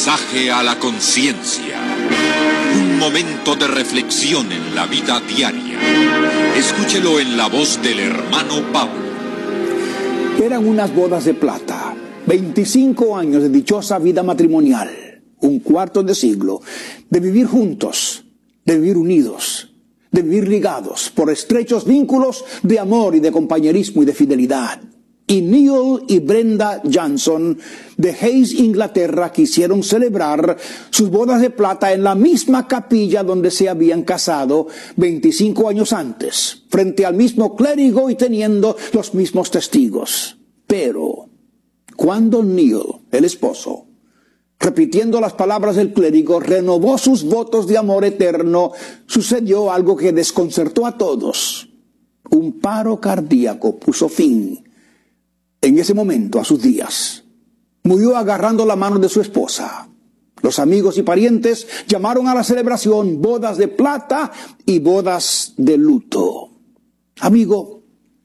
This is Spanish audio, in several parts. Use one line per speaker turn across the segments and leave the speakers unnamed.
Mensaje a la conciencia. Un momento de reflexión en la vida diaria. Escúchelo en la voz del hermano Pablo.
Eran unas bodas de plata, 25 años de dichosa vida matrimonial, un cuarto de siglo de vivir juntos, de vivir unidos, de vivir ligados por estrechos vínculos de amor y de compañerismo y de fidelidad. Y Neil y Brenda Johnson de Hayes, Inglaterra, quisieron celebrar sus bodas de plata en la misma capilla donde se habían casado 25 años antes, frente al mismo clérigo y teniendo los mismos testigos. Pero cuando Neil, el esposo, repitiendo las palabras del clérigo, renovó sus votos de amor eterno, sucedió algo que desconcertó a todos. Un paro cardíaco puso fin en ese momento a sus días. Murió agarrando la mano de su esposa. Los amigos y parientes llamaron a la celebración bodas de plata y bodas de luto. Amigo,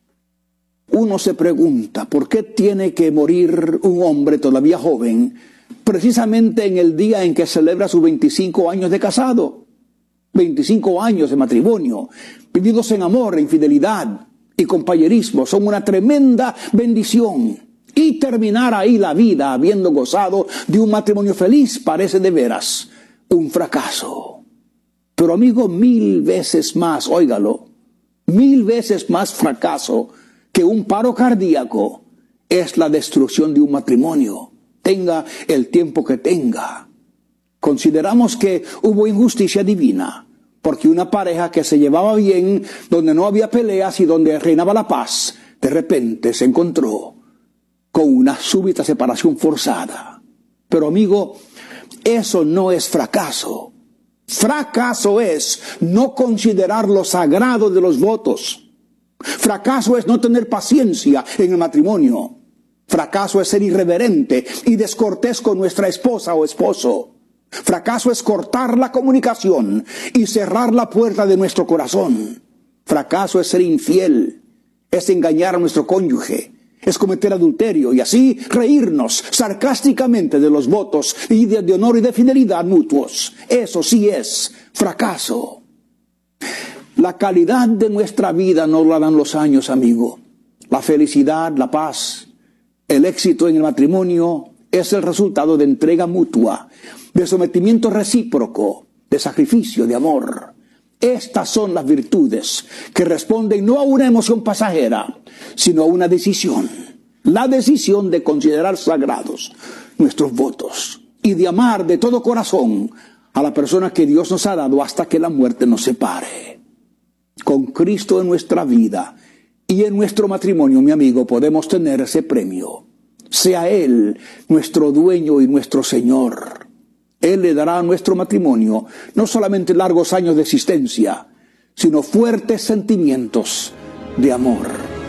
uno se pregunta, ¿por qué tiene que morir un hombre todavía joven precisamente en el día en que celebra sus 25 años de casado? 25 años de matrimonio, vividos en amor, en fidelidad y compañerismo, son una tremenda bendición. Y terminar ahí la vida habiendo gozado de un matrimonio feliz parece de veras un fracaso. Pero amigo, 1000 veces más, óigalo, 1000 veces más fracaso que un paro cardíaco es la destrucción de un matrimonio, tenga el tiempo que tenga. Consideramos que hubo injusticia divina, porque una pareja que se llevaba bien, donde no había peleas y donde reinaba la paz, de repente se encontró con una súbita separación forzada. Pero amigo, eso no es fracaso. Fracaso es no considerar lo sagrado de los votos. Fracaso es no tener paciencia en el matrimonio. Fracaso es ser irreverente y descortés con nuestra esposa o esposo. Fracaso es cortar la comunicación y cerrar la puerta de nuestro corazón. Fracaso es ser infiel, es engañar a nuestro cónyuge, es cometer adulterio y así reírnos sarcásticamente de los votos y de honor y de fidelidad mutuos. Eso sí es fracaso. La calidad de nuestra vida no la dan los años, amigo. La felicidad, la paz, el éxito en el matrimonio es el resultado de entrega mutua, de sometimiento recíproco, de sacrificio, de amor. Estas son las virtudes que responden no a una emoción pasajera, sino a una decisión. La decisión de considerar sagrados nuestros votos y de amar de todo corazón a la persona que Dios nos ha dado hasta que la muerte nos separe. Con Cristo en nuestra vida y en nuestro matrimonio, mi amigo, podemos tener ese premio. Sea Él nuestro dueño y nuestro Señor. Él le dará a nuestro matrimonio no solamente largos años de existencia, sino fuertes sentimientos de amor.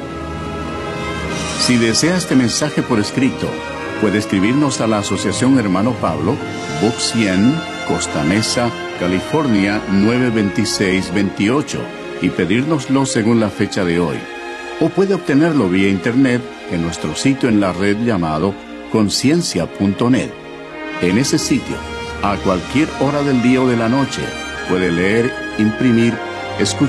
Si desea este mensaje por escrito, puede escribirnos a la Asociación Hermano Pablo, Box 100, Costa Mesa, California 92628 y pedírnoslo según la fecha de hoy. O puede obtenerlo vía internet en nuestro sitio en la red llamado conciencia.net. En ese sitio, a cualquier hora del día o de la noche, puede leer, imprimir, escuchar